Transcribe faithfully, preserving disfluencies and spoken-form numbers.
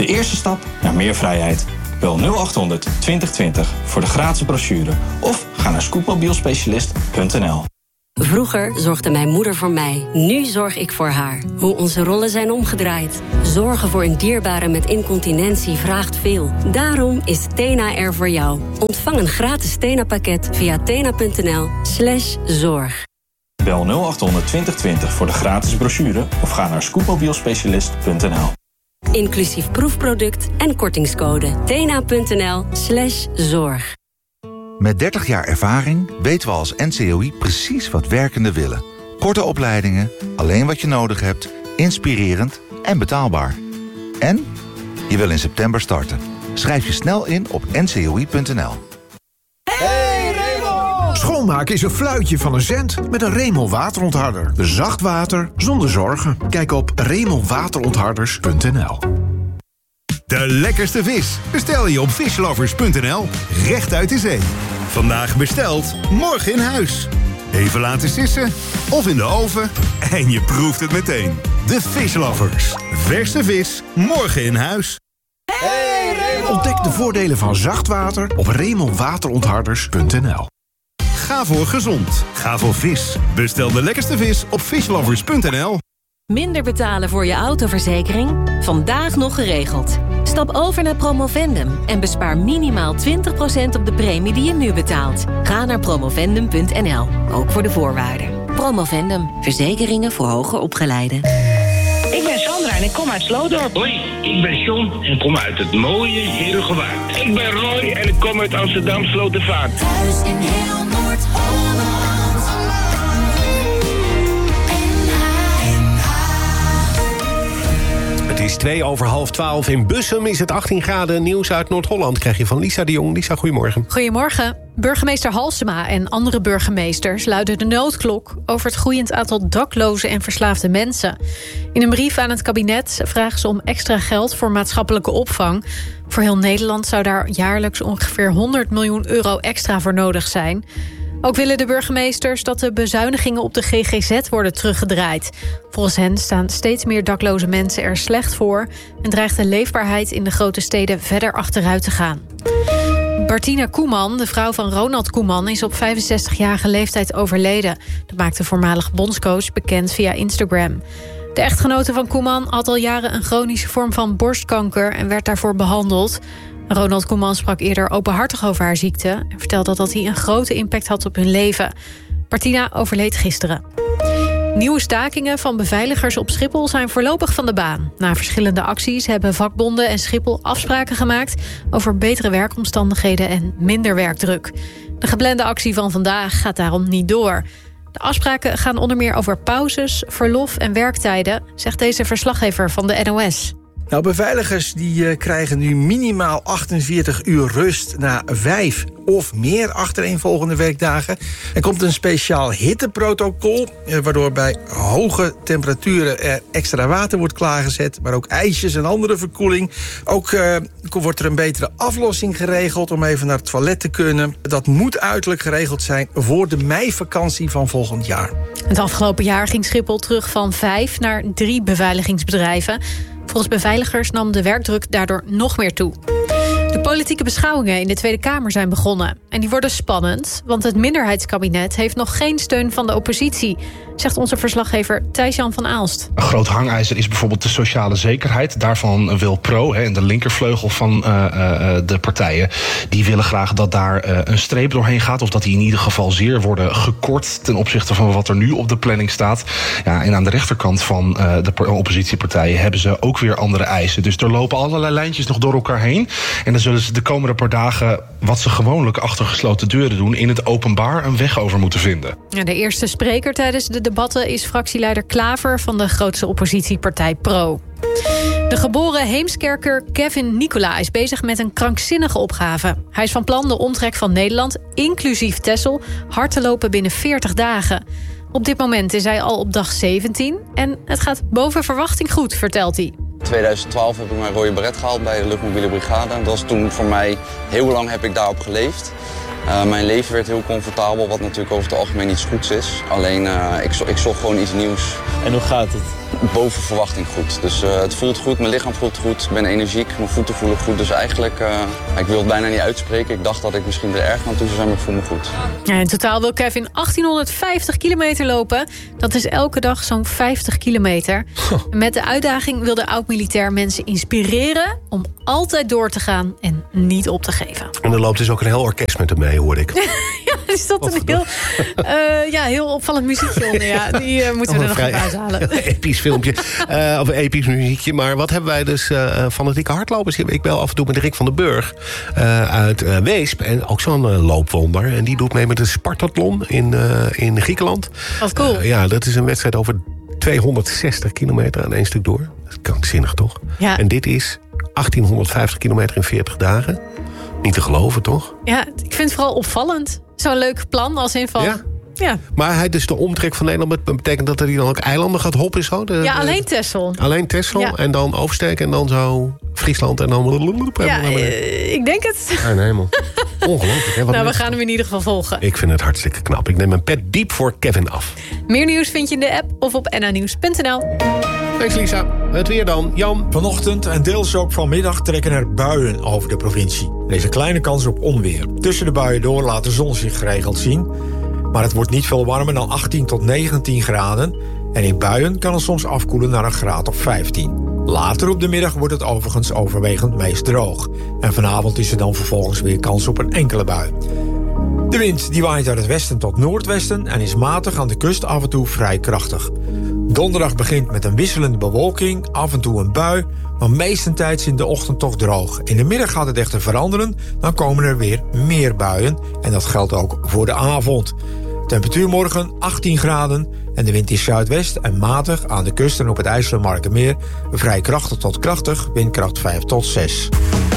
eerste stap naar meer vrijheid. Bel nul achthonderd twintig twintig voor de gratis brochure of ga naar scootmobielspecialist punt n l. Vroeger zorgde mijn moeder voor mij. Nu zorg ik voor haar. Hoe onze rollen zijn omgedraaid. Zorgen voor een dierbare met incontinentie vraagt veel. Daarom is Tena er voor jou. Ontvang een gratis Tena-pakket via tena.nl slash zorg. Bel nul achthonderd twintig twintig voor de gratis brochure of ga naar scootmobielspecialist punt n l. Inclusief proefproduct en kortingscode. tena.nl slash zorg. Met dertig jaar ervaring weten we als N C O I precies wat werkenden willen. Korte opleidingen, alleen wat je nodig hebt, inspirerend en betaalbaar. En je wil in september starten. Schrijf je snel in op n c o i punt n l. Hey Raymond! Schoonmaken is een fluitje van een cent met een Raymond waterontharder. Zacht water zonder zorgen. Kijk op raymond waterontharders punt n l. De lekkerste vis bestel je op fishlovers punt n l. Recht uit de zee. Vandaag besteld, morgen in huis. Even laten sissen of in de oven en je proeft het meteen. De Fishlovers. Verse vis, morgen in huis. Hey Raymond! Ontdek de voordelen van zacht water op raymond waterontharders punt n l. Ga voor gezond. Ga voor vis. Bestel de lekkerste vis op fishlovers punt n l. Minder betalen voor je autoverzekering? Vandaag nog geregeld. Stap over naar Promovendum en bespaar minimaal twintig procent op de premie die je nu betaalt. Ga naar promovendum punt n l, ook voor de voorwaarden. Promovendum, verzekeringen voor hoger opgeleiden. Ik ben Sandra en ik kom uit Sloodorp. Hoi, ik ben John en kom uit het mooie Heerhugowaard. Ik ben Roy en ik kom uit Amsterdam Slotervaart. Thuis in heel Noord-Holland. Het is twee over half twaalf. In Bussum is het achttien graden. Nieuws uit Noord-Holland krijg je van Lisa de Jong. Lisa, goedemorgen. Goedemorgen. Burgemeester Halsema en andere burgemeesters luiden de noodklok over het groeiend aantal dakloze en verslaafde mensen. In een brief aan het kabinet vragen ze om extra geld voor maatschappelijke opvang. Voor heel Nederland zou daar jaarlijks ongeveer honderd miljoen euro extra voor nodig zijn. Ook willen de burgemeesters dat de bezuinigingen op de G G Z worden teruggedraaid. Volgens hen staan steeds meer dakloze mensen er slecht voor en dreigt de leefbaarheid in de grote steden verder achteruit te gaan. Bertina Koeman, de vrouw van Ronald Koeman, is op vijfenzestigjarige leeftijd overleden. Dat maakt de voormalig bondscoach bekend via Instagram. De echtgenote van Koeman had al jaren een chronische vorm van borstkanker en werd daarvoor behandeld. Ronald Koeman sprak eerder openhartig over haar ziekte en vertelde dat hij een grote impact had op hun leven. Bertina overleed gisteren. Nieuwe stakingen van beveiligers op Schiphol zijn voorlopig van de baan. Na verschillende acties hebben vakbonden en Schiphol afspraken gemaakt over betere werkomstandigheden en minder werkdruk. De geplande actie van vandaag gaat daarom niet door. De afspraken gaan onder meer over pauzes, verlof en werktijden, zegt deze verslaggever van de N O S. Nou, beveiligers die uh, krijgen nu minimaal achtenveertig uur rust na vijf of meer achtereenvolgende werkdagen. Er komt een speciaal hitteprotocol, uh, waardoor bij hoge temperaturen er extra water wordt klaargezet, maar ook ijsjes en andere verkoeling. Ook uh, wordt er een betere aflossing geregeld om even naar het toilet te kunnen. Dat moet uiterlijk geregeld zijn voor de meivakantie van volgend jaar. Het afgelopen jaar ging Schiphol terug van vijf naar drie beveiligingsbedrijven. Volgens beveiligers nam de werkdruk daardoor nog meer toe. De politieke beschouwingen in de Tweede Kamer zijn begonnen. En die worden spannend, want het minderheidskabinet heeft nog geen steun van de oppositie, zegt onze verslaggever Thijs-Jan van Aalst. Een groot hangijzer is bijvoorbeeld de sociale zekerheid. Daarvan wil Pro, en de linkervleugel van uh, uh, de partijen, die willen graag dat daar uh, een streep doorheen gaat, of dat die in ieder geval zeer worden gekort ten opzichte van wat er nu op de planning staat. Ja, en aan de rechterkant van uh, de oppositiepartijen hebben ze ook weer andere eisen. Dus er lopen allerlei lijntjes nog door elkaar heen. En dan zullen ze de komende paar dagen, wat ze gewoonlijk achter gesloten deuren doen, in het openbaar een weg over moeten vinden. Ja, de eerste spreker tijdens de debatten is fractieleider Klaver van de grootste oppositiepartij Pro. De geboren Heemskerker Kevin Nicola is bezig met een krankzinnige opgave. Hij is van plan de omtrek van Nederland, inclusief Texel, hard te lopen binnen veertig dagen. Op dit moment is hij al op dag zeventien en het gaat boven verwachting goed, vertelt hij. In tweeduizend twaalf heb ik mijn rode beret gehaald bij de luchtmobiele brigade. Dat was toen voor mij, heel lang heb ik daarop geleefd. Uh, mijn leven werd heel comfortabel, wat natuurlijk over het algemeen iets goeds is. Alleen, uh, ik, zo- ik zocht gewoon iets nieuws. En hoe gaat het? Boven verwachting goed. Dus uh, het voelt goed, mijn lichaam voelt goed, ik ben energiek, mijn voeten voelen goed. Dus eigenlijk, uh, ik wil het bijna niet uitspreken. Ik dacht dat ik misschien er erg aan toe zou zijn, maar ik voel me goed. Ja, in totaal wil Kevin achttienhonderdvijftig kilometer lopen. Dat is elke dag zo'n vijftig kilometer. En met de uitdaging wil de oud-militair mensen inspireren om altijd door te gaan en niet op te geven. En er loopt dus ook een heel orkest met hem mee, hoorde ik. Ja, er stond een heel, uh, ja, heel opvallend muziekje onder. Ja, die uh, moeten we Oh, er nog even uithalen. Episch filmpje. Uh, of een episch muziekje. Maar wat hebben wij dus uh, fanatieke hardlopers? Ik bel af en toe met Rick van den Burg uh, uit uh, Weesp. En ook zo'n uh, loopwonder. En die doet mee met de Spartathlon in, uh, in Griekenland. Wat cool. Uh, ja, dat is een wedstrijd over tweehonderdzestig kilometer aan één stuk door. Dat is krankzinnig, toch? Ja. En dit is achttienhonderdvijftig kilometer in veertig dagen. Niet te geloven, toch? Ja, ik vind het vooral opvallend. Zo'n leuk plan als in van... Ja. Ja, Maar hij dus de omtrek van Nederland, dat betekent dat hij dan ook eilanden gaat hoppen? Zo? De, ja de- alleen Texel. Alleen Texel Ja. en dan oversteken en dan zo Friesland en dan... Ja, uh, ik denk het. Ja, nee, helemaal. Ongelooflijk, hè? Wat Nou, we mensen- gaan hem in ieder geval volgen. Ik vind het hartstikke knap. Ik neem mijn pet diep voor Kevin af. Meer nieuws vind je in de app of op n a nieuws punt n l. Thanks, Lisa. Het weer dan. Jan. Vanochtend en deels ook vanmiddag trekken er buien over de provincie. Er is een kleine kans op onweer. Tussen de buien door laat de zon zich geregeld zien. Maar het wordt niet veel warmer dan achttien tot negentien graden. En in buien kan het soms afkoelen naar een graad of vijftien. Later op de middag wordt het overigens overwegend meest droog. En vanavond is er dan vervolgens weer kans op een enkele bui. De wind die waait uit het westen tot noordwesten en is matig aan de kust af en toe vrij krachtig. Donderdag begint met een wisselende bewolking, af en toe een bui, maar meestentijds in de ochtend toch droog. In de middag gaat het echter veranderen, dan komen er weer meer buien en dat geldt ook voor de avond. Temperatuur morgen achttien graden en de wind is zuidwest en matig aan de kust en op het IJsselmarkenmeer vrij krachtig tot krachtig, windkracht vijf tot zes.